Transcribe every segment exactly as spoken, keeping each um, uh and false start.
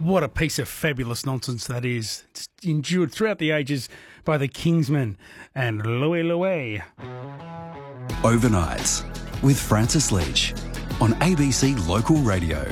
What a piece of fabulous nonsense that is. It's endured throughout the ages by the Kingsmen and Louie Louie. Overnights with Francis Leach on A B C Local Radio.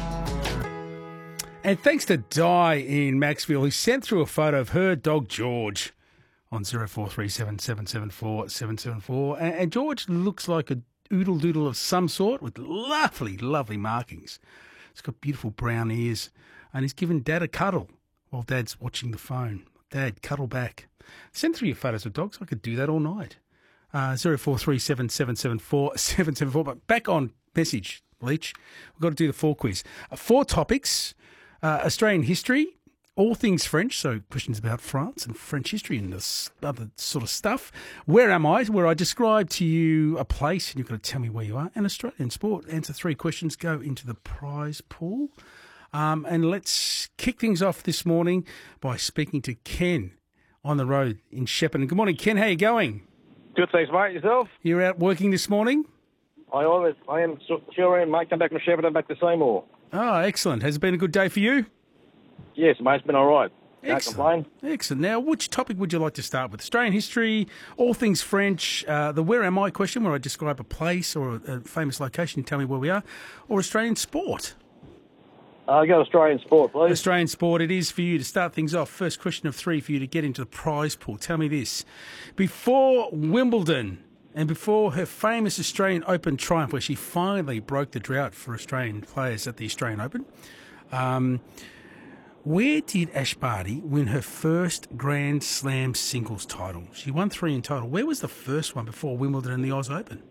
And thanks to Di in Maxville, who sent through a photo of her dog George on zero four three seven, seven seven four, seven seven four. And, and George looks like a oodle doodle of some sort with lovely, lovely markings. He's got beautiful brown ears. And he's given Dad a cuddle while Dad's watching the phone. Dad, cuddle back. Send through your photos of dogs. I could do that all night. Uh, zero four three seven, seven seven four, seven seven four. But back on message, Leach. We've got to do the four quiz. Uh, four topics. Uh, Australian history, all things French, so questions about France and French history and this other sort of stuff. Where am I? Where I describe to you a place and you've got to tell me where you are. And Australian sport. Answer three questions, go into the prize pool. Um, and let's kick things off this morning by speaking to Ken on the road in Shepparton. Good morning, Ken. How are you going? Good, thanks, mate. Yourself? You're out working this morning? I always, I am sure, am, mate. Come back from Shepparton, back to Seymour. Oh, excellent. Has it been a good day for you? Yes, mate. It's been all right. Can't Excellent. complain. Excellent. Now, which topic would you like to start with? Australian history, all things French, uh, the where am I question, where I describe a place or a, a famous location, you tell me where we are, or Australian sport? I uh, go Australian sport, please. Australian sport it is for you to start things off. First question of three for you to get into the prize pool. Tell me this. Before Wimbledon and before her famous Australian Open triumph, where she finally broke the drought for Australian players at the Australian Open, um, where did Ash Barty win her first Grand Slam singles title? She won three in total. Where was the first one before Wimbledon and the Oz Open?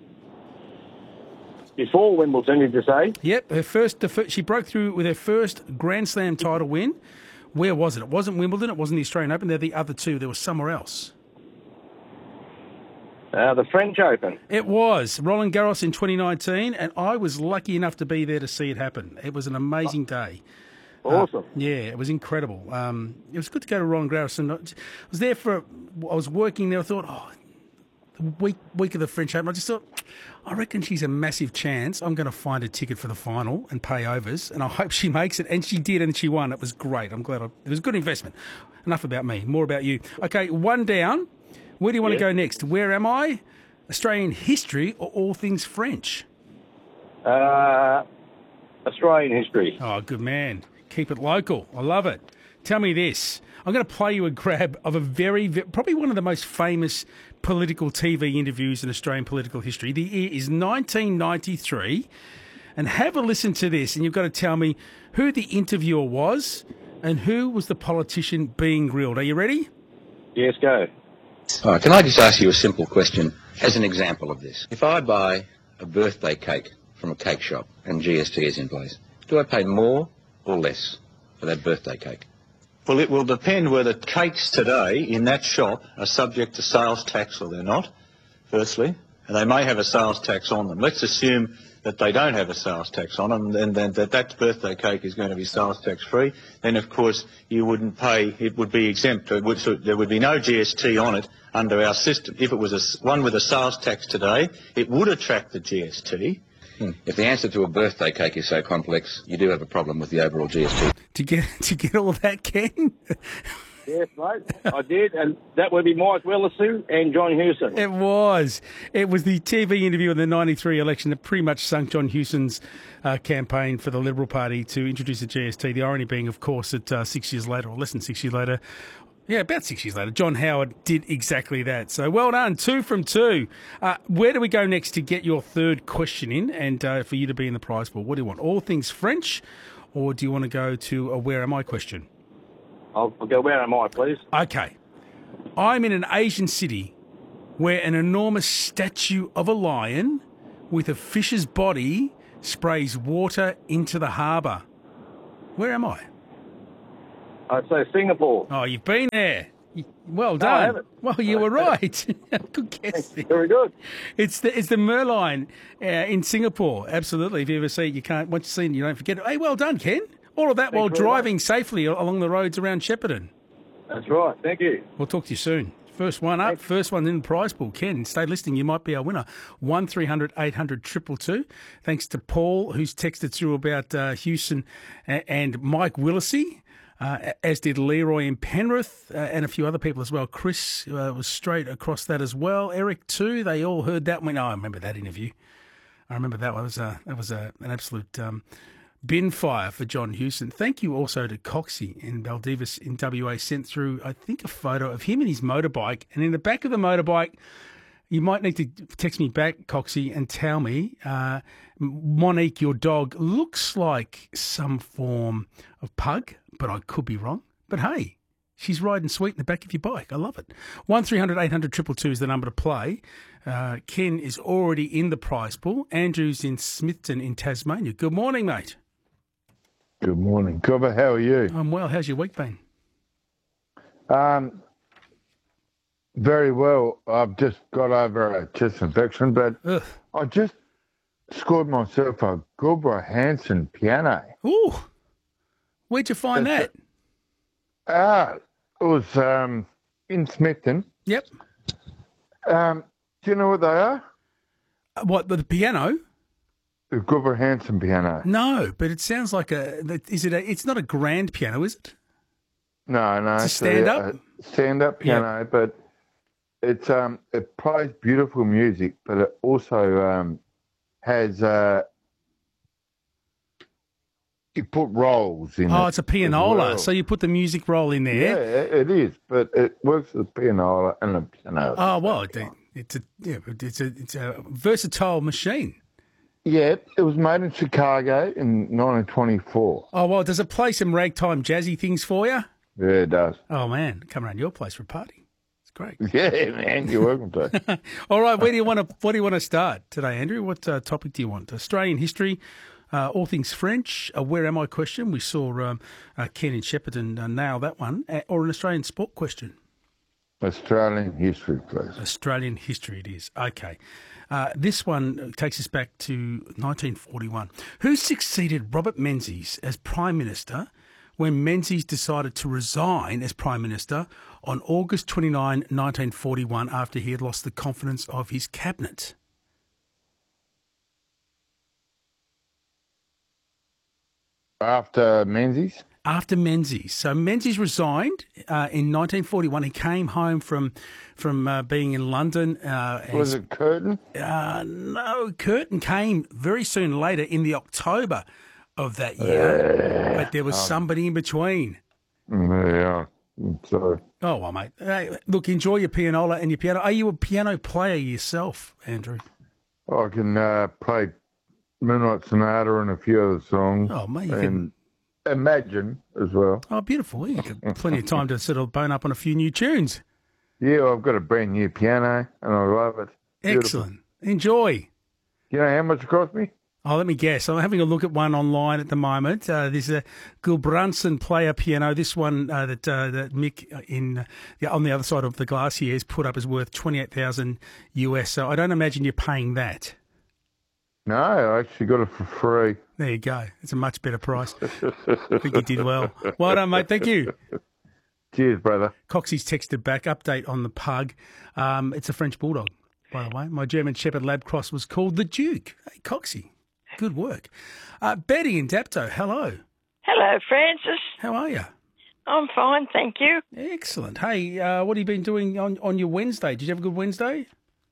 Before Wimbledon, did you say? Yep, her first. The first she broke through with her first Grand Slam title win. Where was it? It wasn't Wimbledon. It wasn't the Australian Open. They're the other two. There was somewhere else. Uh, the French Open. It was Roland Garros in twenty nineteen, and I was lucky enough to be there to see it happen. It was an amazing day. Awesome. Uh, yeah, it was incredible. Um, it was good to go to Roland Garros, and I was there for. I was working there. I thought, oh, the week week of the French Open. I just thought, I reckon she's a massive chance. I'm going to find a ticket for the final and pay overs, and I hope she makes it. And she did, and she won. It was great. I'm glad. I, it was a good investment. Enough about me. More about you. Okay, one down. Where do you want Yes. to go next? Where am I? Australian history or all things French? Uh, Australian history. Oh, good man. Keep it local. I love it. Tell me this. I'm going to play you a grab of a very, very, probably one of the most famous political T V interviews in Australian political history. The year is nineteen ninety-three. And have a listen to this, and you've got to tell me who the interviewer was and who was the politician being grilled. Are you ready? Yes, go. All right, can I just ask you a simple question as an example of this? If I buy a birthday cake from a cake shop and G S T is in place, do I pay more or less for that birthday cake? Well, it will depend whether cakes today in that shop are subject to sales tax or they're not, firstly, and they may have a sales tax on them. Let's assume that they don't have a sales tax on them, and then that that birthday cake is going to be sales tax free. Then, of course, you wouldn't pay; it would be exempt. It would, so there would be no G S T on it under our system. If it was a, one with a sales tax today, it would attract the G S T. Hmm. If the answer to a birthday cake is so complex, you do have a problem with the overall G S T. To get to get all that, Ken? Yes, mate. I did, and that would be Mike Willesee and John Hewson. It was. It was the T V interview in the ninety-three election that pretty much sunk John Hewson's uh, campaign for the Liberal Party to introduce the G S T. The irony being, of course, that uh, six years later, or less than six years later, yeah, about six years later, John Howard did exactly that. So well done, two from two. Uh, where do we go next to get your third question in and uh, for you to be in the prize pool? What do you want, all things French, or do you want to go to a where am I question? I'll, I'll go where am I, please? Okay. I'm in an Asian city where an enormous statue of a lion with a fish's body sprays water into the harbour. Where am I? I'd say Singapore. Oh, you've been there. Well No, done. I haven't. Well, you were right. Good guess. Very good. It's the it's the Merlion uh, in Singapore. Absolutely. If you ever see it, you can't. Once you've seen it, you don't forget it. Hey, well done, Ken. All of that while very driving safely along the roads around Shepparton. That's right. Thank you. We'll talk to you soon. First one up, first one in the prize pool. Ken, stay listening. You might be our winner. one three hundred eight hundred two two two. Thanks to Paul, who's texted through about uh, Houston and Mike Willisey, uh, as did Leroy in Penrith, uh, and a few other people as well. Chris uh, was straight across that as well. Eric too. They all heard that one. Oh, I remember that interview. I remember that one. It was a, that was a, an absolute um, bin fire for John Houston. Thank you also to Coxie in Baldivis in W A, sent through, I think, a photo of him and his motorbike. And in the back of the motorbike, you might need to text me back, Coxie, and tell me, uh, Monique, your dog, looks like some form of pug, but I could be wrong. But hey, she's riding sweet in the back of your bike. I love it. one three hundred eight hundred two two two is the number to play. Uh, Ken is already in the prize pool. Andrew's in Smithton in Tasmania. Good morning, mate. Good morning. Cobber, how are you? I'm well. How's your week been? Um, very well. I've just got over a chest infection, but Ugh. I just scored myself a Gilbert Hansen piano. Ooh. Where'd you find That's that? Ah, it was um, in Smithton. Yep. Um, do you know what they are? Uh, What, the piano? The Gilbert Hansen piano. No, but it sounds like a. Is it? A, it's not a grand piano, is it? No, no. It's a stand-up? Stand-up piano, but it's um, it plays beautiful music, but it also um, has uh, you put rolls in it. Oh, it's a pianola. well. So you put the music roll in Yeah, there. it is, but it works with a pianola and a piano. Oh well, it, it's a yeah, it's a it's a versatile machine. Yeah, it was made in Chicago in nineteen twenty-four. Oh well, does it play some ragtime jazzy things for you? Yeah, it does. Oh man, come around your place for a party. It's great. Yeah, man, you're welcome to. All right, where do you want to? What do you want to start today, Andrew? What uh, topic do you want? Australian history, uh, all things French. A where am I question? We saw um, uh, Ken in Shepparton uh, nail that one, uh, or an Australian sport question. Australian history, please. Australian history it is. Okay. Uh, this one takes us back to nineteen forty-one. Who succeeded Robert Menzies as Prime Minister when Menzies decided to resign as Prime Minister on August twenty-ninth, nineteen forty-one, after he had lost the confidence of his cabinet? After Menzies? After Menzies. So Menzies resigned uh, in nineteen forty-one. He came home from from uh, being in London. Uh, Was it Curtin? Uh, no, Curtin came very soon later in the October of that year, but there was somebody in between. Yeah, so Oh, well, mate. Hey, look, enjoy your pianola and your piano. Are you a piano player yourself, Andrew? I can uh, play Moonlight Sonata and a few other songs. Oh, mate, you and Imagine as well. Oh, beautiful. You got plenty of time to sort of bone up on a few new tunes. Yeah, I've got a brand new piano and I love it. Beautiful. Excellent. Enjoy. You know how much it cost me? Oh, let me guess. I'm having a look at one online at the moment. Uh, there's a Gulbranson player piano. This one uh, that uh, that Mick in uh, on the other side of the glass here has put up is worth twenty-eight thousand U S. So I don't imagine you're paying that. No, I actually got it for free. There you go. It's a much better price. I think you did well. Well done, mate. Thank you. Cheers, brother. Coxie's texted back. Update on the pug. Um, it's a French bulldog, by the way. My German Shepherd Lab cross was called the Duke. Hey, Coxie. Good work. Uh, Betty in Dapto, hello. Hello, Francis. How are you? I'm fine, thank you. Excellent. Hey, uh, what have you been doing on, on your Wednesday? Did you have a good Wednesday?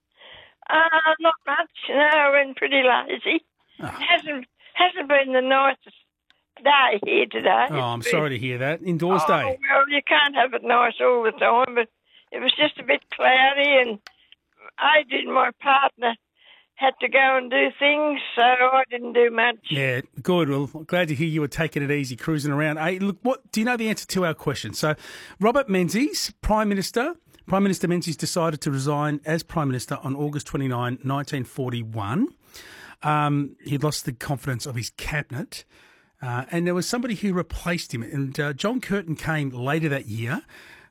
Uh, not much. No, I've been pretty lazy. Oh. Hasn't hasn't been the nicest day here today. Oh, I'm It's sorry to hear that. Indoors oh, day. Well, you can't have it nice all the time, but it was just a bit cloudy, and Adrian, my partner, had to go and do things, so I didn't do much. Yeah, good. Well, glad to hear you were taking it easy, cruising around. Hey, look, what do you know the answer to our question? So, Robert Menzies, Prime Minister, Prime Minister Menzies decided to resign as Prime Minister on August twenty-ninth, nineteen forty-one. Um, he'd lost the confidence of his cabinet, uh, and there was somebody who replaced him. And uh, John Curtin came later that year.